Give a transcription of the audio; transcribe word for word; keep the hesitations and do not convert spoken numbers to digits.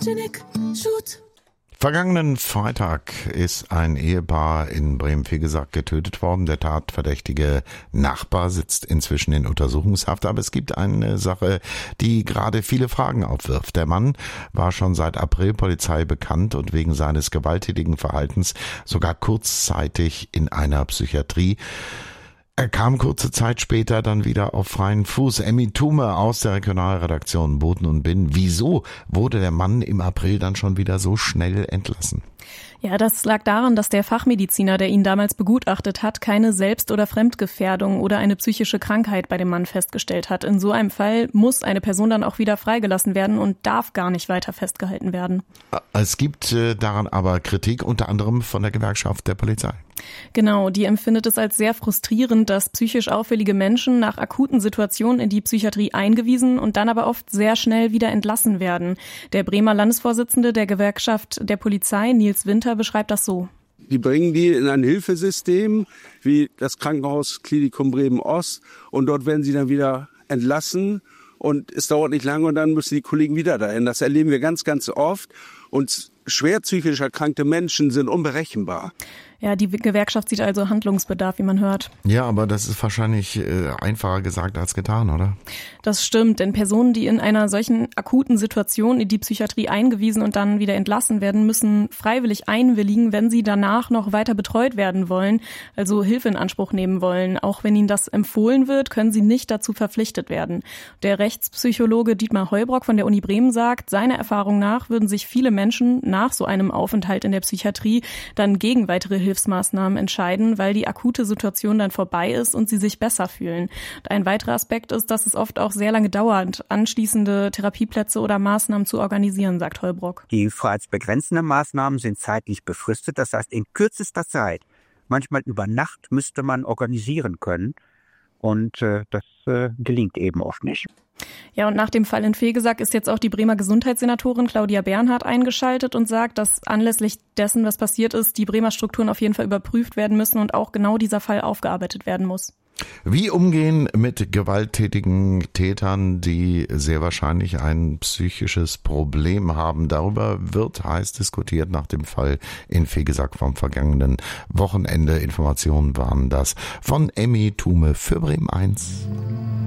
Photogenic Shoot. Vergangenen Freitag ist ein Ehepaar in Bremen-Fegesack getötet worden. Der tatverdächtige Nachbar sitzt inzwischen in Untersuchungshaft. Aber es gibt eine Sache, die gerade viele Fragen aufwirft. Der Mann war schon seit April Polizei bekannt und wegen seines gewalttätigen Verhaltens sogar kurzzeitig in einer Psychiatrie. Er kam kurze Zeit später dann wieder auf freien Fuß. Emmy Thume aus der Regionalredaktion Boden und Binnen. Wieso wurde der Mann im April dann schon wieder so schnell entlassen? Ja, das lag daran, dass der Fachmediziner, der ihn damals begutachtet hat, keine Selbst- oder Fremdgefährdung oder eine psychische Krankheit bei dem Mann festgestellt hat. In so einem Fall muss eine Person dann auch wieder freigelassen werden und darf gar nicht weiter festgehalten werden. Es gibt äh, daran aber Kritik, unter anderem von der Gewerkschaft der Polizei. Genau, die empfindet es als sehr frustrierend, dass psychisch auffällige Menschen nach akuten Situationen in die Psychiatrie eingewiesen und dann aber oft sehr schnell wieder entlassen werden. Der Bremer Landesvorsitzende der Gewerkschaft der Polizei, Nils Winter, beschreibt das so. Die bringen die in ein Hilfesystem wie das Krankenhaus Klinikum Bremen-Ost und dort werden sie dann wieder entlassen und es dauert nicht lange und dann müssen die Kollegen wieder dahin. Das erleben wir ganz, ganz oft und schwer psychisch erkrankte Menschen sind unberechenbar. Ja, die Gewerkschaft sieht also Handlungsbedarf, wie man hört. Ja, aber das ist wahrscheinlich äh, einfacher gesagt als getan, oder? Das stimmt, denn Personen, die in einer solchen akuten Situation in die Psychiatrie eingewiesen und dann wieder entlassen werden, müssen freiwillig einwilligen, wenn sie danach noch weiter betreut werden wollen, also Hilfe in Anspruch nehmen wollen. Auch wenn ihnen das empfohlen wird, können sie nicht dazu verpflichtet werden. Der Rechtspsychologe Dietmar Heubrock von der Uni Bremen sagt, seiner Erfahrung nach würden sich viele Menschen nach so einem Aufenthalt in der Psychiatrie dann gegen weitere Hilfsmaßnahmen entscheiden, weil die akute Situation dann vorbei ist und sie sich besser fühlen. Und ein weiterer Aspekt ist, dass es oft auch sehr lange dauert, anschließende Therapieplätze oder Maßnahmen zu organisieren, sagt Heubrock. Die freiheitsbegrenzenden Maßnahmen sind zeitlich befristet, das heißt in kürzester Zeit, manchmal über Nacht, müsste man organisieren können und äh, das äh, gelingt eben oft nicht. Ja, und nach dem Fall in Fegesack ist jetzt auch die Bremer Gesundheitssenatorin Claudia Bernhardt eingeschaltet und sagt, dass anlässlich dessen, was passiert ist, die Bremer Strukturen auf jeden Fall überprüft werden müssen und auch genau dieser Fall aufgearbeitet werden muss. Wie umgehen mit gewalttätigen Tätern, die sehr wahrscheinlich ein psychisches Problem haben? Darüber wird heiß diskutiert nach dem Fall in Fegesack vom vergangenen Wochenende. Informationen waren das von Emmy Thume für Bremen eins.